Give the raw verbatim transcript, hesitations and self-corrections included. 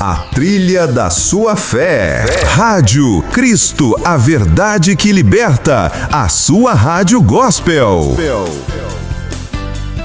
a trilha da sua fé. Rádio Cristo, a verdade que liberta. A sua rádio gospel.